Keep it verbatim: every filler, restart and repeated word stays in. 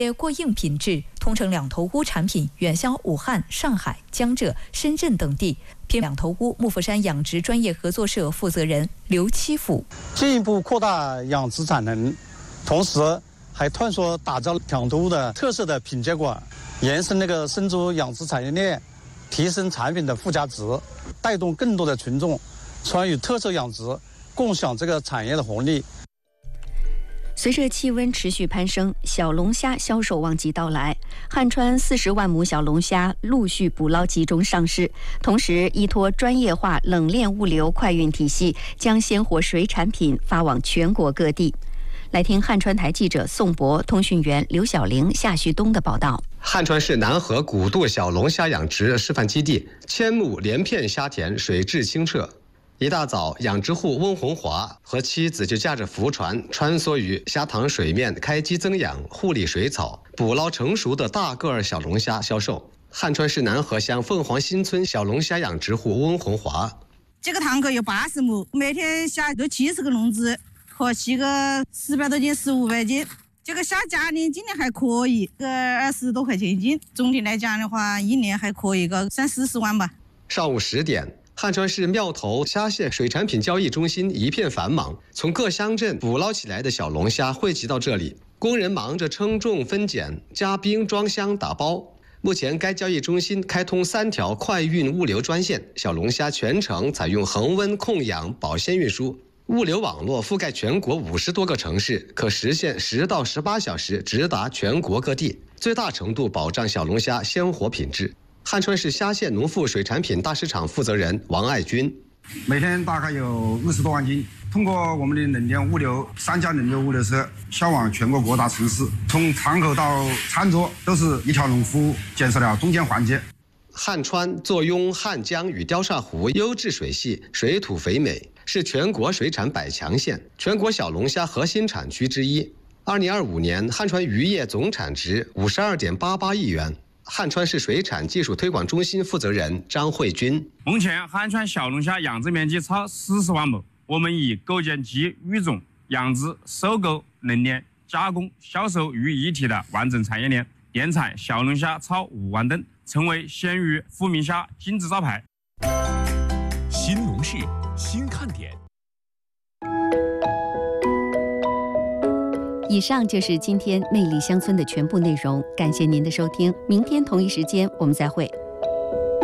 过硬品质，通城两头乌产品远销武汉、上海、江浙、深圳等地。偏两头乌木佛山养殖专业合作社负责人刘七福， 进一步扩大养殖产能，同时还探索打造两头乌的特色的品结馆，延伸那个生猪养殖产业链，提升产品的附加值，带动更多的群众参与特色养殖，共享这个产业的红利。 随着气温持续攀升，小龙虾销售旺季到来，汉川四十万亩小龙虾陆续捕捞集中上市，同时依托专业化冷链物流快运体系，将鲜活水产品发往全国各地。来听汉川台记者宋博、通讯员刘小玲、夏旭东的报道。 汉川市南河古渡小龙虾养殖示范基地，千亩连片虾田水质清澈。一大早，养殖户温红华和妻子就驾着浮船穿梭于虾塘水面，开机增氧、护理水草，捕捞成熟的大个儿小龙虾销售。汉川市南河乡凤凰新村小龙虾养殖户温红华： 这个塘口有八十亩，每天下都七十个笼子，和起个十百多斤、十五百斤。这个虾价呢，今年还可以，个二十多块钱一斤。总体来讲的话，一年还可以个三四十万吧。 上午十点。汉川市庙头虾蟹水产品交易中心一片繁忙，从各乡镇捕捞起来的小龙虾汇集到这里，工人忙着称重、分拣、加冰、装箱、打包。目前，该交易中心开通三条快运物流专线，小龙虾全程采用恒温控氧保鲜运输，物流网络覆盖全国五十多个城市，可实现十到十八小时直达全国各地，最大程度保障小龙虾鲜活品质。汉川市虾蟹农副水产品大市场负责人王爱军： 每天大概有二十多万斤，通过我们的冷链物流，三家冷链物流车销往全国各大城市，从塘口到餐桌都是一条龙服务，减少了中间环节。 汉川坐拥汉江与雕沙湖优质水系，水土肥美，是全国水产百强县，全国小龙虾核心产区之一。二零二五年，汉川渔业总产值五十二点八八亿元。汉川市水产技术推广中心负责人张慧军： 目前汉川小龙虾养殖面积超四十万亩，我们已构建集育种、养殖、收购、冷链、加工、销售于一体的完整产业链，年产小龙虾超五万吨，成为鲜鱼、富民虾金字招牌。 新农事，新看点。 以上就是今天魅力乡村的全部内容，感谢您的收听，明天同一时间我们再会。